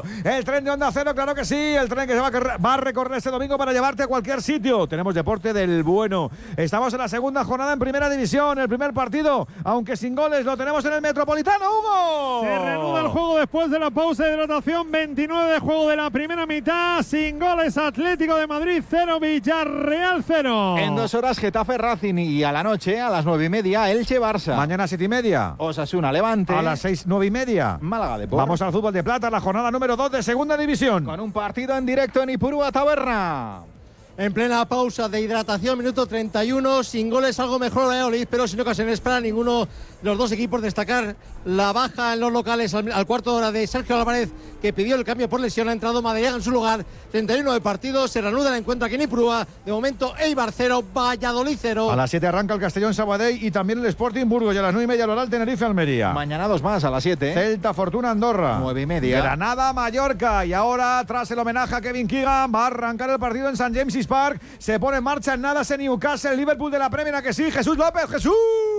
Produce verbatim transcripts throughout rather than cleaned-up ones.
Cero. El tren de Onda Cero, claro que sí. El tren que se va a, correr, va a recorrer este domingo para llevarte a cualquier sitio. Tenemos deporte del bueno. Estamos en la segunda jornada en Primera División. El primer partido, aunque sin goles, lo tenemos en el Metropolitano, Hugo. Se reanuda el juego después de la pausa de hidratación. veintinueve de juego de la primera mitad. Sin goles, Atlético de Madrid cero, Villarreal cero. En dos horas, Getafe Racing y a la noche, a las nueve y media, Elche Barça. Mañana siete y media. Osasuna Levante. A las seis, nueve y media. Málaga Depor. Vamos al fútbol de plata, la jornada número dos de Segunda División. Con un partido en directo en Ipurúa Taberna. En plena pausa de hidratación, minuto treinta y uno, sin goles, algo mejor Valladolid, pero sin ocasiones para ninguno de los dos equipos. Destacar la baja en los locales al, al cuarto de hora de Sergio Álvarez, que pidió el cambio por lesión. Ha entrado Madariaga en su lugar. treinta y uno de partido, se reanuda el encuentro aquí en Ipurúa. De momento, Eibar cero, Valladolid cero. A las siete arranca el Castellón Sabadell y también el Sporting Burgos. Y a las nueve y media el Oral Tenerife Almería. Mañana dos más, a las siete. Celta Fortuna Andorra. nueve y media. Granada Mallorca. Y ahora, tras el homenaje a Kevin Keegan, va a arrancar el partido en Saint James's Park. Se pone en marcha en nada ese Newcastle, Liverpool de la Premier, ¿a que sí? Jesús López, Jesús.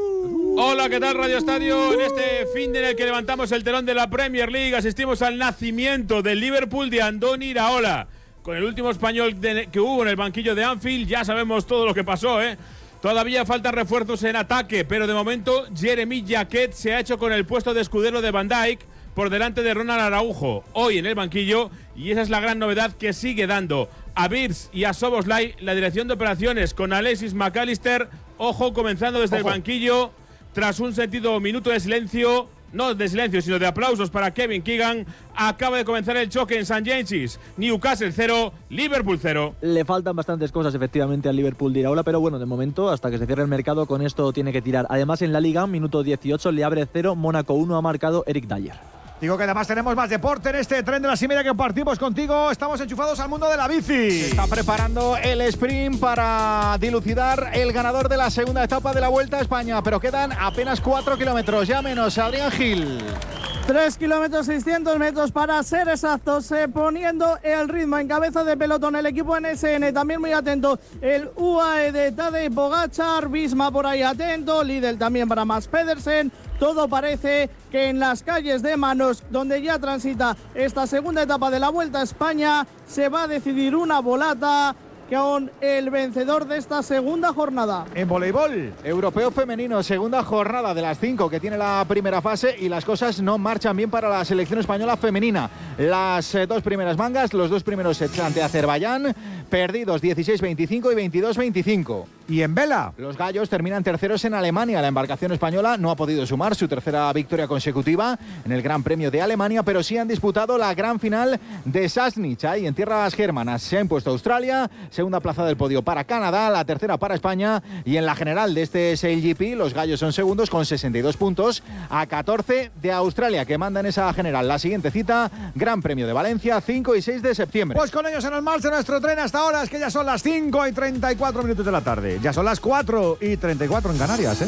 Hola, ¿qué tal Radio Estadio? En este fin de en el que levantamos el telón de la Premier League, asistimos al nacimiento del Liverpool de Andoni Iraola. Con el último español de, que hubo en el banquillo de Anfield, ya sabemos todo lo que pasó, ¿eh? Todavía faltan refuerzos en ataque, pero de momento Jeremy Jacquet se ha hecho con el puesto de escudero de Van Dijk por delante de Ronald Araujo, hoy en el banquillo, y esa es la gran novedad que sigue dando a Birz y a Szoboszlai la dirección de operaciones con Alexis McAllister, ojo, comenzando desde ojo. el banquillo, tras un sentido minuto de silencio, no de silencio, sino de aplausos para Kevin Keegan. Acaba de comenzar el choque en Saint James's. Newcastle cero, Liverpool cero. Le faltan bastantes cosas efectivamente al Liverpool de Iraola, pero bueno, de momento, hasta que se cierre el mercado, con esto tiene que tirar. Además, en la Liga, minuto dieciocho, le abre cero, Mónaco uno, ha marcado Eric Dyer. Digo que además tenemos más deporte en este tren de la Simeria que compartimos contigo. Estamos enchufados al mundo de la bici. Se está preparando el sprint para dilucidar el ganador de la segunda etapa de la Vuelta a España, pero quedan apenas cuatro kilómetros, ya menos. Adrián Gil. tres kilómetros seiscientos metros para ser exactos, eh, poniendo el ritmo en cabeza de pelotón el equipo N S N, también muy atento el U A E de Tadej Pogačar, Visma por ahí atento, Lidl también para Mads Pedersen. Todo parece que en las calles de Manos, donde ya transita esta segunda etapa de la Vuelta a España, se va a decidir una volata con el vencedor de esta segunda jornada. En voleibol, europeo femenino, segunda jornada de las cinco que tiene la primera fase, y las cosas no marchan bien para la selección española femenina. Las eh, dos primeras mangas, los dos primeros sets ante Azerbaiyán, perdidos dieciséis veinticinco y veintidós veinticinco. Y en vela, los gallos terminan terceros en Alemania. La embarcación española no ha podido sumar su tercera victoria consecutiva en el Gran Premio de Alemania, pero sí han disputado la gran final de Sassnitz, ahí en tierras germanas. Se ha impuesto Australia, segunda plaza del podio para Canadá, la tercera para España, y en la general de este Sail G P los gallos son segundos con sesenta y dos puntos a catorce de Australia, que manda en esa general. La siguiente cita, Gran Premio de Valencia, cinco y seis de septiembre. Pues con ellos en el marcha nuestro tren hasta ahora, es que ya son las cinco y treinta y cuatro minutos de la tarde. Ya son las cuatro y treinta y cuatro en Canarias, ¿eh?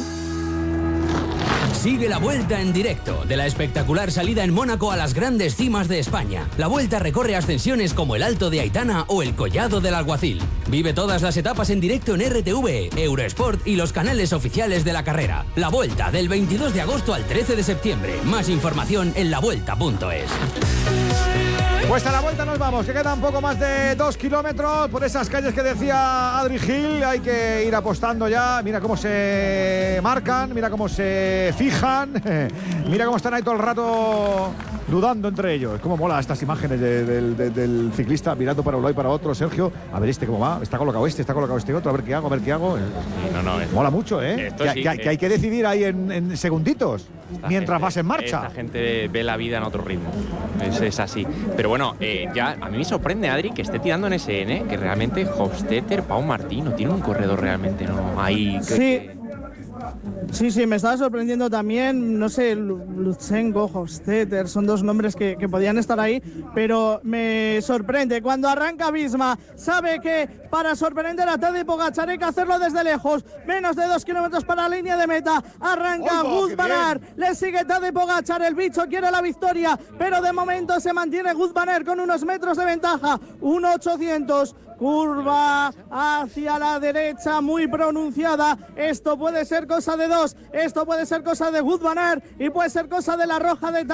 Sigue la Vuelta en directo de la espectacular salida en Mónaco a las grandes cimas de España. La Vuelta recorre ascensiones como el Alto de Aitana o el Collado del Alguacil. Vive todas las etapas en directo en R T V, Eurosport y los canales oficiales de la carrera. La Vuelta del veintidós de agosto al trece de septiembre. Más información en la vuelta punto es. Pues a la vuelta nos vamos, que quedan poco más de dos kilómetros por esas calles que decía Adri Gil. Hay que ir apostando ya. Mira cómo se marcan, mira cómo se fijan, mira cómo están ahí todo el rato dudando entre ellos. Cómo mola estas imágenes de, de, de, del ciclista mirando para un lado y para otro. Sergio, a ver este cómo va, está colocado este, está colocado este otro, a ver qué hago, a ver qué hago. Sí, no, no, es, mola mucho, ¿eh? Que, sí, que, que hay que decidir ahí en, en segunditos mientras gente, vas en marcha. Esta gente ve la vida en otro ritmo, es, es así. Pero bueno, eh, ya a mí me sorprende, Adri, que esté tirando en S N, que realmente Hofstetter, Pau Martín, no tiene un corredor realmente, ¿no? Ahí que, sí. que... Sí, sí, me estaba sorprendiendo también, no sé, Lutsenko, Hofstetter, son dos nombres que, que podían estar ahí, pero me sorprende. Cuando arranca Visma, sabe que para sorprender a Tadej Pogačar hay que hacerlo desde lejos, menos de dos kilómetros para la línea de meta, arranca Wout van Aert, le sigue Tadej Pogačar, el bicho quiere la victoria, pero de momento se mantiene Wout van Aert con unos metros de ventaja, uno ochocientos. Curva hacia la derecha muy pronunciada. Esto puede ser cosa de dos. Esto puede ser cosa de Wout van Aert y puede ser cosa de la roja de